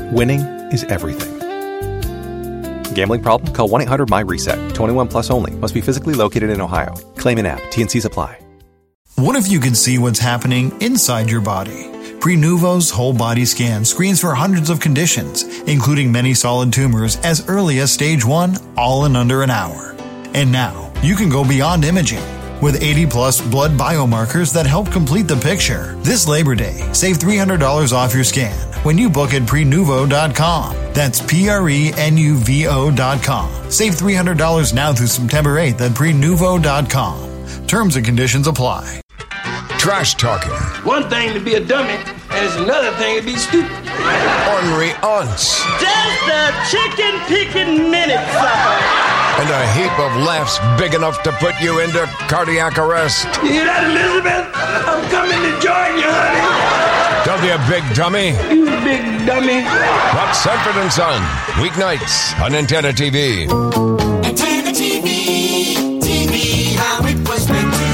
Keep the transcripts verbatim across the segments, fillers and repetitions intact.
Winning is everything. Gambling problem? Call one eight hundred my reset. twenty-one plus only. Must be physically located in Ohio. Claim in app. T and C's apply. What if you could see what's happening inside your body? Prenuvo's whole body scan screens for hundreds of conditions, including many solid tumors as early as stage one, all in under an hour. And now, you can go beyond imaging. With eighty plus blood biomarkers that help complete the picture. This Labor Day, save three hundred dollars off your scan when you book at prenuvo dot com. That's P R E N U V O dot com. Save three hundred dollars now through September eighth at prenuvo dot com. Terms and conditions apply. Trash talking. One thing to be a dummy, and it's another thing to be stupid. Ornery aunts. Just a chicken picking minute, sucker. And a heap of laughs big enough to put you into cardiac arrest. You hear that, Elizabeth? I'm coming to join you, honey. Don't be a big dummy. You big dummy. That's Sanford and Son. Weeknights on Antenna T V. Antenna T V. T V, how it was meant to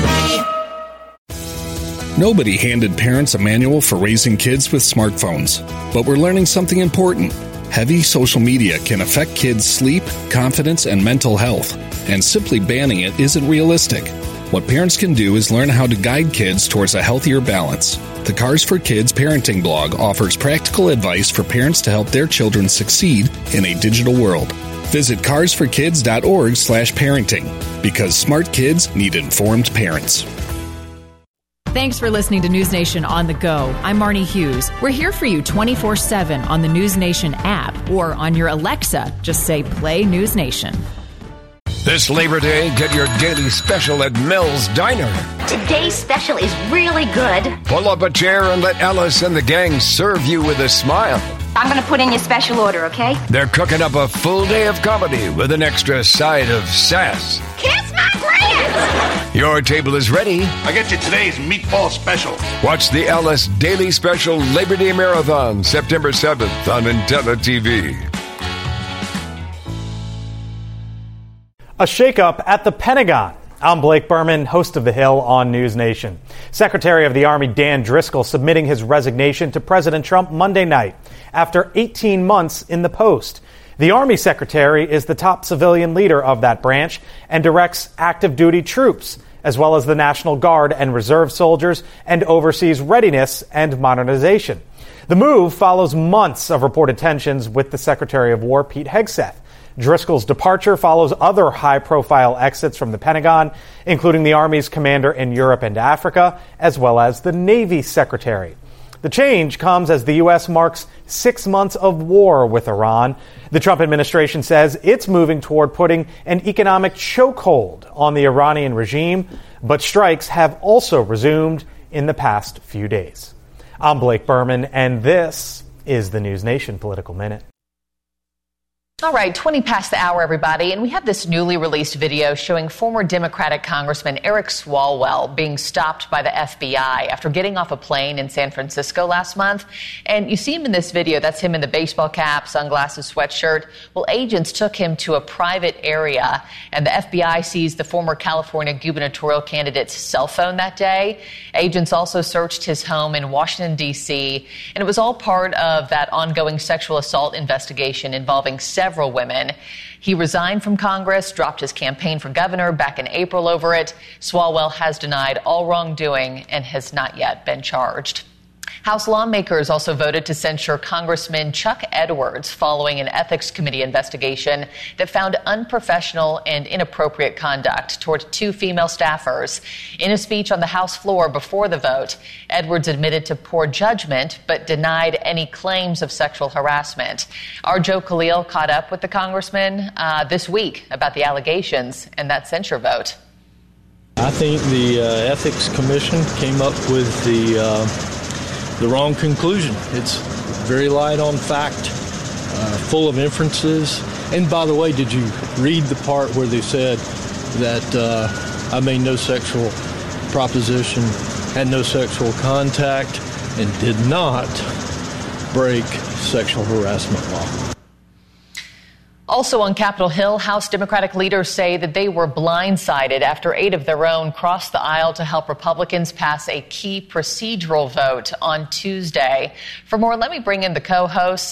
be. Nobody handed parents a manual for raising kids with smartphones. But we're learning something important. Heavy social media can affect kids' sleep, confidence, and mental health, and simply banning it isn't realistic. What parents can do is learn how to guide kids towards a healthier balance. The Cars for Kids parenting blog offers practical advice for parents to help their children succeed in a digital world. Visit cars for kids dot org slash parenting, because smart kids need informed parents. Thanks for listening to News Nation on the go. I'm Marnie Hughes. We're here for you twenty-four seven on the News Nation app or on your Alexa. Just say play News Nation. This Labor Day, get your daily special at Mel's Diner. Today's special is really good. Pull up a chair and let Alice and the gang serve you with a smile. I'm going to put in your special order, okay? They're cooking up a full day of comedy with an extra side of sass. Kiss my grits! Your table is ready. I get you today's meatball special. Watch the Alice Daily Special Labor Day Marathon, September seventh on Antenna T V. A shakeup at the Pentagon. I'm Blake Berman, host of The Hill on News Nation. Secretary of the Army Dan Driscoll submitting his resignation to President Trump Monday night after eighteen months in the post. The Army Secretary is the top civilian leader of that branch and directs active duty troops, as well as the National Guard and Reserve soldiers, and oversees readiness and modernization. The move follows months of reported tensions with the Secretary of War, Pete Hegseth. Driscoll's departure follows other high-profile exits from the Pentagon, including the Army's commander in Europe and Africa, as well as the Navy Secretary. The change comes as the U S marks six months of war with Iran. The Trump administration says it's moving toward putting an economic chokehold on the Iranian regime, but strikes have also resumed in the past few days. I'm Blake Berman, and this is the News Nation Political Minute. All right, twenty past the hour, everybody, and we have this newly released video showing former Democratic Congressman Eric Swalwell being stopped by the F B I after getting off a plane in San Francisco last month. And you see him in this video. That's him in the baseball cap, sunglasses, sweatshirt. Well, agents took him to a private area, and the F B I seized the former California gubernatorial candidate's cell phone that day. Agents also searched his home in Washington, D C, and it was all part of that ongoing sexual assault investigation involving several Several women. He resigned from Congress, dropped his campaign for governor back in April over it. Swalwell has denied all wrongdoing and has not yet been charged. House lawmakers also voted to censure Congressman Chuck Edwards following an ethics committee investigation that found unprofessional and inappropriate conduct toward two female staffers. In a speech on the House floor before the vote, Edwards admitted to poor judgment but denied any claims of sexual harassment. Our Joe Khalil caught up with the congressman uh, this week about the allegations and that censure vote. I think the uh, Ethics Commission came up with the uh, the wrong conclusion. It's very light on fact, uh, full of inferences. And by the way, did you read the part where they said that uh, I made no sexual proposition, had no sexual contact, and did not break sexual harassment law? Also on Capitol Hill, House Democratic leaders say that they were blindsided after eight of their own crossed the aisle to help Republicans pass a key procedural vote on Tuesday. For more, let me bring in the co-hosts.